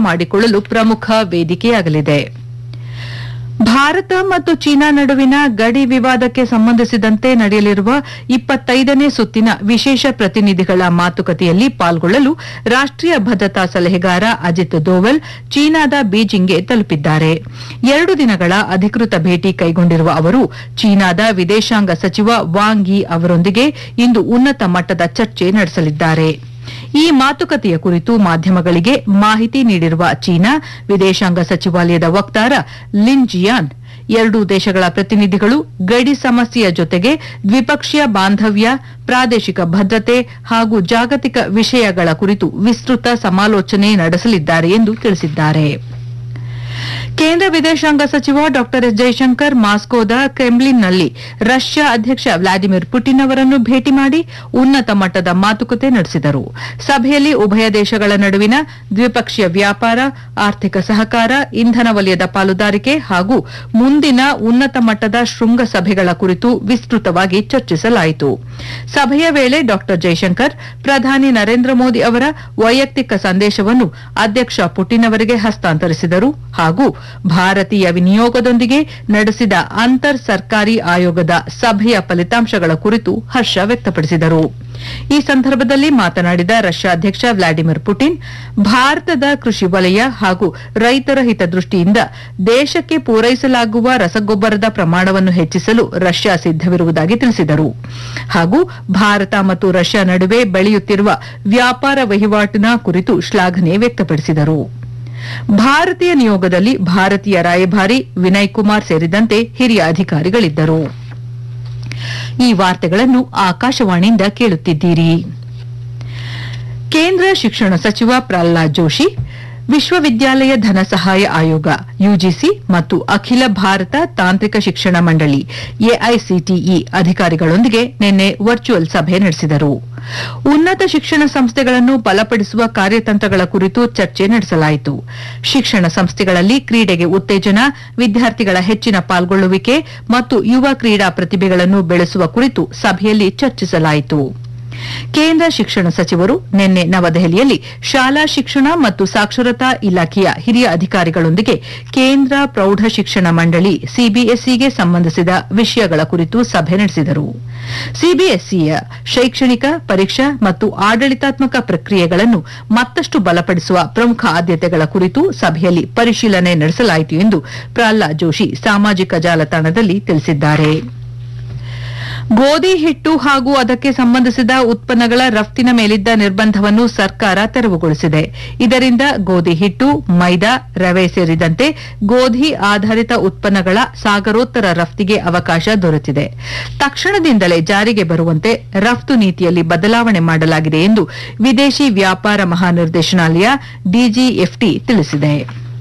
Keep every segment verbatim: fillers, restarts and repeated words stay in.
ಮಾಡಿಕೊಳ್ಳಲು ಪ್ರಮುಖ ವೇದಿಕೆಯಾಗಲಿದೆ. ಭಾರತ ಮತ್ತು ಚೀನಾ ನಡುವಿನ ಗಡಿ ವಿವಾದಕ್ಕೆ ಸಂಬಂಧಿಸಿದಂತೆ ನಡೆಯಲಿರುವ ಇಪ್ಪತ್ತೈದನೇ ಸುತ್ತಿನ ವಿಶೇಷ ಪ್ರತಿನಿಧಿಗಳ ಮಾತುಕತೆಯಲ್ಲಿ ಪಾಲ್ಗೊಳ್ಳಲು ರಾಷ್ಟೀಯ ಭದ್ರತಾ ಸಲಹೆಗಾರ ಅಜಿತ್ ದೋವಲ್ ಚೀನಾದ ಬೀಜಿಂಗ್ಗೆ ತಲುಪಿದ್ದಾರೆ. ಎರಡು ದಿನಗಳ ಅಧಿಕೃತ ಭೇಟಿ ಕೈಗೊಂಡಿರುವ ಅವರು ಚೀನಾದ ವಿದೇಶಾಂಗ ಸಚಿವ ವಾಂಗ್ ಯಿ ಅವರೊಂದಿಗೆ ಇಂದು ಉನ್ನತ ಮಟ್ಟದ ಚರ್ಚೆ ನಡೆಸಲಿದ್ದಾರೆ. ಈ ಮಾತುಕತೆಯ ಕುರಿತು ಮಾಧ್ಯಮಗಳಿಗೆ ಮಾಹಿತಿ ನೀಡಿರುವ ಚೀನಾ ವಿದೇಶಾಂಗ ಸಚಿವಾಲಯದ ವಕ್ತಾರ ಲಿನ್ ಜಿಯಾನ್, ಎರಡೂ ದೇಶಗಳ ಪ್ರತಿನಿಧಿಗಳು ಗಡಿ ಸಮಸ್ಯೆಯ ಜೊತೆಗೆ ದ್ವಿಪಕ್ಷೀಯ ಬಾಂಧವ್ಯ, ಪ್ರಾದೇಶಿಕ ಭದ್ರತೆ ಹಾಗೂ ಜಾಗತಿಕ ವಿಷಯಗಳ ಕುರಿತು ವಿಸ್ತೃತ ಸಮಾಲೋಚನೆ ನಡೆಸಲಿದ್ದಾರೆ ಎಂದು ತಿಳಿಸಿದ್ದಾರೆ. ಕೇಂದ್ರ ವಿದೇಶಾಂಗ ಸಚಿವ ಡಾ ಎಸ್ ಜೈಶಂಕರ್ ಮಾಸ್ಕೋದ ಕ್ರೆಮ್ಲಿನ್ನಲ್ಲಿ ರಷ್ಯಾ ಅಧ್ಯಕ್ಷ ವ್ಲಾದಿಮಿರ್ ಪುಟಿನ್ ಅವರನ್ನು ಭೇಟಿ ಮಾಡಿ ಉನ್ನತ ಮಟ್ಟದ ಮಾತುಕತೆ ನಡೆಸಿದರು. ಸಭೆಯಲ್ಲಿ ಉಭಯ ದೇಶಗಳ ನಡುವಿನ ದ್ವಿಪಕ್ಷೀಯ ವ್ಯಾಪಾರ, ಆರ್ಥಿಕ ಸಹಕಾರ, ಇಂಧನ ವಲಯದ ಪಾಲುದಾರಿಕೆ ಹಾಗೂ ಮುಂದಿನ ಉನ್ನತ ಮಟ್ಟದ ಶೃಂಗಸಭೆಗಳ ಕುರಿತು ವಿಸ್ತೃತವಾಗಿ ಚರ್ಚಿಸಲಾಯಿತು. ಸಭೆಯ ವೇಳೆ ಡಾ ಜೈಶಂಕರ್ ಪ್ರಧಾನಿ ನರೇಂದ್ರ ಮೋದಿ ಅವರ ವೈಯಕ್ತಿಕ ಸಂದೇಶವನ್ನು ಅಧ್ಯಕ್ಷ ಪುಟಿನ್ ಅವರಿಗೆ ಹಸ್ತಾಂತರಿಸಿದರು ಹಾಗೂ ಭಾರತೀಯ ವಿನಿಯೋಗದೊಂದಿಗೆ ನಡೆಸಿದ ಅಂತರ್ ಸರ್ಕಾರಿ ಆಯೋಗದ ಸಭೆಯ ಫಲಿತಾಂಶಗಳ ಕುರಿತು ಹರ್ಷ ವ್ಯಕ್ತಪಡಿಸಿದರು. ಈ ಸಂದರ್ಭದಲ್ಲಿ ಮಾತನಾಡಿದ ರಷ್ಯಾ ಅಧ್ಯಕ್ಷ ವ್ಲಾದಿಮಿರ್ ಪುಟಿನ್, ಭಾರತದ ಕೃಷಿ ವಲಯ ಹಾಗೂ ರೈತರ ಹಿತದೃಷ್ಟಿಯಿಂದ ದೇಶಕ್ಕೆ ಪೂರೈಸಲಾಗುವ ರಸಗೊಬ್ಬರದ ಪ್ರಮಾಣವನ್ನು ಹೆಚ್ಚಿಸಲು ರಷ್ಯಾ ಸಿದ್ದವಿರುವುದಾಗಿ ತಿಳಿಸಿದರು ಹಾಗೂ ಭಾರತ ಮತ್ತು ರಷ್ಯಾ ನಡುವೆ ಬೆಳೆಯುತ್ತಿರುವ ವ್ಯಾಪಾರ ವಹಿವಾಟಿನ ಕುರಿತು ಶ್ಲಾಘನೆ ವ್ಯಕ್ತಪಡಿಸಿದರು. ಭಾರತೀಯ ನಿಯೋಗದಲ್ಲಿ ಭಾರತೀಯ ರಾಯಭಾರಿ ವಿನಯ್ ಕುಮಾರ್ ಸೇರಿದಂತೆ ಹಿರಿಯ ಅಧಿಕಾರಿಗಳಿದ್ದರು. ಈ ವಾರ್ತೆಗಳನ್ನು ಆಕಾಶವಾಣಿಯಿಂದ ಕೇಳುತ್ತಿದ್ದೀರಿ. ಕೇಂದ್ರ ಶಿಕ್ಷಣ ಸಚಿವ ಪ್ರಹ್ಲಾದ್ ಜೋಶಿ ವಿಶ್ವವಿದ್ಯಾಲಯ ಧನ ಸಹಾಯ ಆಯೋಗ ಯುಜಿಸಿ ಮತ್ತು ಅಖಿಲ ಭಾರತ ತಾಂತ್ರಿಕ ಶಿಕ್ಷಣ ಮಂಡಳಿ ಎಐಸಿಟಿಇ ಅಧಿಕಾರಿಗಳೊಂದಿಗೆ ನಿನ್ನೆ ವರ್ಚುವಲ್ ಸಭೆ ನಡೆಸಿದರು. ಉನ್ನತ ಶಿಕ್ಷಣ ಸಂಸ್ಥೆಗಳನ್ನು ಬಲಪಡಿಸುವ ಕಾರ್ಯತಂತ್ರಗಳ ಕುರಿತು ಚರ್ಚೆ ನಡೆಸಲಾಯಿತು. ಶಿಕ್ಷಣ ಸಂಸ್ಥೆಗಳಲ್ಲಿ ಕ್ರೀಡೆಗೆ ಉತ್ತೇಜನ, ವಿದ್ಯಾರ್ಥಿಗಳ ಹೆಚ್ಚಿನ ಪಾಲ್ಗೊಳ್ಳುವಿಕೆ ಮತ್ತು ಯುವ ಕ್ರೀಡಾ ಪ್ರತಿಭೆಗಳನ್ನು ಬೆಳೆಸುವ ಕುರಿತು ಸಭೆಯಲ್ಲಿ ಚರ್ಚಿಸಲಾಯಿತು. ಕೇಂದ್ರ ಶಿಕ್ಷಣ ಸಚಿವರು ನಿನ್ನೆ ನವದೆಹಲಿಯಲ್ಲಿ ಶಾಲಾ ಶಿಕ್ಷಣ ಮತ್ತು ಸಾಕ್ಷರತಾ ಇಲಾಖೆಯ ಹಿರಿಯ ಅಧಿಕಾರಿಗಳೊಂದಿಗೆ ಕೇಂದ್ರ ಪ್ರೌಢ ಶಿಕ್ಷಣ ಮಂಡಳಿ ಸಿಬಿಎಸ್ಇಗೆ ಸಂಬಂಧಿಸಿದ ವಿಷಯಗಳ ಕುರಿತು ಸಭೆ ನಡೆಸಿದರು. ಸಿಬಿಎಸ್ಇಯ ಶೈಕ್ಷಣಿಕ, ಪರೀಕ್ಷಾ ಮತ್ತು ಆಡಳಿತಾತ್ಮಕ ಪ್ರಕ್ರಿಯೆಗಳನ್ನು ಮತ್ತಷ್ಟು ಬಲಪಡಿಸುವ ಪ್ರಮುಖ ಆದ್ಯತೆಗಳ ಕುರಿತು ಸಭೆಯಲ್ಲಿ ಪರಿಶೀಲನೆ ನಡೆಸಲಾಯಿತು ಎಂದು ಪ್ರಹ್ಲಾದ್ ಜೋಶಿ ಸಾಮಾಜಿಕ ಜಾಲತಾಣದಲ್ಲಿ ತಿಳಿಸಿದ್ದಾರೆ. ಗೋಧಿ ಹಿಟ್ಟು ಹಾಗೂ ಅದಕ್ಕೆ ಸಂಬಂಧಿಸಿದ ಉತ್ಪನ್ನಗಳ ರಫ್ತಿನ ಮೇಲಿದ್ದ ನಿರ್ಬಂಧವನ್ನು ಸರ್ಕಾರ ತೆರವುಗೊಳಿಸಿದೆ. ಇದರಿಂದ ಗೋಧಿ ಹಿಟ್ಟು, ಮೈದಾ, ರವೆ ಸೇರಿದಂತೆ ಗೋಧಿ ಆಧಾರಿತ ಉತ್ಪನ್ನಗಳ ಸಾಗರೋತ್ತರ ರಫ್ತಿಗೆ ಅವಕಾಶ ದೊರೆತಿದೆ. ತಕ್ಷಣದಿಂದಲೇ ಜಾರಿಗೆ ಬರುವಂತೆ ರಫ್ತು ನೀತಿಯಲ್ಲಿ ಬದಲಾವಣೆ ಮಾಡಲಾಗಿದೆ ಎಂದು ವಿದೇಶಿ ವ್ಯಾಪಾರ ಮಹಾನಿರ್ದೇಶನಾಲಯ ಡಿಜಿಎಫ್ಟಿ ತಿಳಿಸಿದೆ.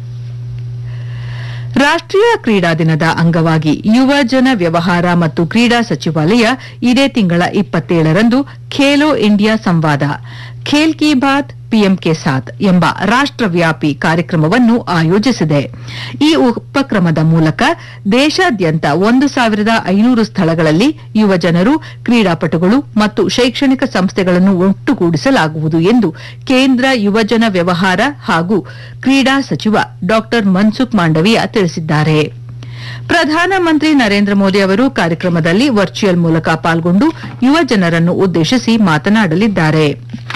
ರಾಷ್ಟೀಯ ಕ್ರೀಡಾ ದಿನದ ಅಂಗವಾಗಿ ಯುವಜನ ವ್ಯವಹಾರ ಮತ್ತು ಕ್ರೀಡಾ ಸಚಿವಾಲಯ ಇದೇ ತಿಂಗಳ ಇಪ್ಪತ್ತೇಳರಂದು ಖೇಲೋ ಇಂಡಿಯಾ ಸಂವಾದ ಖೇಲ್ ಕಿ ಬಾತ್ ಪಿಎಂ ಕೆ ಸಾಥ್ ಎಂಬ ರಾಷ್ಟವ್ಯಾಪಿ ಕಾರ್ಯಕ್ರಮವನ್ನು ಆಯೋಜಿಸಿದೆ. ಈ ಉಪಕ್ರಮದ ಮೂಲಕ ದೇಶಾದ್ಯಂತ ಒಂದು ಸಾವಿರದ ಐನೂರು ಸ್ಥಳಗಳಲ್ಲಿ ಯುವಜನರು, ಕ್ರೀಡಾಪಟುಗಳು ಮತ್ತು ಶೈಕ್ಷಣಿಕ ಸಂಸ್ಥೆಗಳನ್ನು ಒಟ್ಟುಗೂಡಿಸಲಾಗುವುದು ಎಂದು ಕೇಂದ್ರ ಯುವಜನ ವ್ಯವಹಾರ ಹಾಗೂ ಕ್ರೀಡಾ ಸಚಿವ ಡಾ ಮನ್ಸುಖ್ ಮಾಂಡವೀಯ ತಿಳಿಸಿದ್ದಾರೆ. ಪ್ರಧಾನಮಂತ್ರಿ ನರೇಂದ್ರ ಮೋದಿ ಅವರು ಕಾರ್ಯಕ್ರಮದಲ್ಲಿ ವರ್ಚುವಲ್ ಮೂಲಕ ಪಾಲ್ಗೊಂಡು ಯುವಜನರನ್ನು ಉದ್ದೇಶಿಸಿ ಮಾತನಾಡಲಿದ್ದಾರೆ.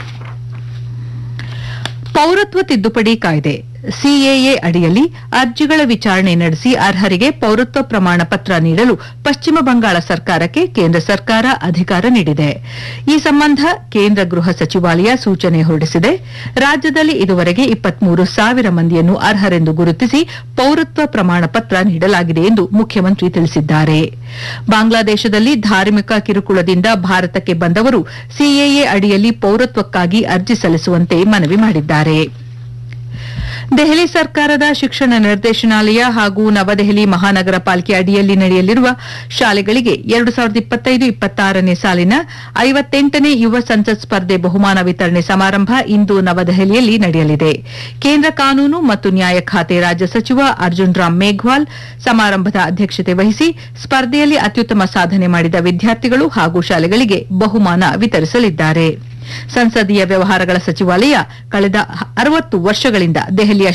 ಪೌರತ್ವ ತಿದ್ದುಪಡಿ ಕಾಯ್ದೆ ಸಿಎಎ ಅಡಿಯಲ್ಲಿ ಅರ್ಜಿಗಳ ವಿಚಾರಣೆ ನಡೆಸಿ ಅರ್ಹರಿಗೆ ಪೌರತ್ವ ಪ್ರಮಾಣ ಪತ್ರ ನೀಡಲು ಪಶ್ಚಿಮ ಬಂಗಾಳ ಸರ್ಕಾರಕ್ಕೆ ಕೇಂದ್ರ ಸರ್ಕಾರ ಅಧಿಕಾರ ನೀಡಿದೆ. ಈ ಸಂಬಂಧ ಕೇಂದ್ರ ಗೃಹ ಸಚಿವಾಲಯ ಸೂಚನೆ ಹೊರಡಿಸಿದೆ. ರಾಜ್ಯದಲ್ಲಿ ಇದುವರೆಗೆ ಇಪ್ಪತ್ಮೂರು ಸಾವಿರ ಮಂದಿಯನ್ನು ಅರ್ಹರೆಂದು ಗುರುತಿಸಿ ಪೌರತ್ವ ಪ್ರಮಾಣ ಪತ್ರ ನೀಡಲಾಗಿದೆ ಎಂದು ಮುಖ್ಯಮಂತ್ರಿ ತಿಳಿಸಿದ್ದಾರೆ. ಬಾಂಗ್ಲಾದೇಶದಲ್ಲಿ ಧಾರ್ಮಿಕ ಕಿರುಕುಳದಿಂದ ಭಾರತಕ್ಕೆ ಬಂದವರು ಸಿಎಎ ಅಡಿಯಲ್ಲಿ ಪೌರತ್ವಕ್ಕಾಗಿ ಅರ್ಜಿ ಸಲ್ಲಿಸುವಂತೆ ಮನವಿ ಮಾಡಿದ್ದಾರೆ. ದೆಹಲಿ ಸರ್ಕಾರದ ಶಿಕ್ಷಣ ನಿರ್ದೇಶನಾಲಯ ಹಾಗೂ ನವದೆಹಲಿ ಮಹಾನಗರ ಪಾಲಿಕೆ ಅಡಿಯಲ್ಲಿ ನಡೆಯಲಿರುವ ಶಾಲೆಗಳಿಗೆ ಎರಡು ಸಾವಿರದ ಇಪ್ಪತ್ತೈದು ಇಪ್ಪತ್ತಾರನೇ ಸಾಲಿನ ಐವತ್ತೆಂಟನೇ ಯುವ ಸಂಸತ್ ಸ್ಪರ್ಧೆ ಬಹುಮಾನ ವಿತರಣೆ ಸಮಾರಂಭ ಇಂದು ನವದೆಹಲಿಯಲ್ಲಿ ನಡೆಯಲಿದೆ. ಕೇಂದ್ರ ಕಾನೂನು ಮತ್ತು ನ್ಯಾಯ ಖಾತೆ ರಾಜ್ಯ ಸಚಿವ ಅರ್ಜುನ್ ರಾಮ್ ಮೇಘ್ವಾಲ್ ಸಮಾರಂಭದ ಅಧ್ಯಕ್ಷತೆ ವಹಿಸಿ ಸ್ಪರ್ಧೆಯಲ್ಲಿ ಅತ್ಯುತ್ತಮ ಸಾಧನೆ ಮಾಡಿದ ವಿದ್ಯಾರ್ಥಿಗಳು ಹಾಗೂ ಶಾಲೆಗಳಿಗೆ ಬಹುಮಾನ ವಿತರಿಸಲಿದ್ದಾರೆ. ಸಂಸದೀಯ ವ್ಯವಹಾರಗಳ ಸಚಿವಾಲಯ ಕಳೆದ ಅರವತ್ತು ವರ್ಷಗಳಿಂದ ದೆಹಲಿಯ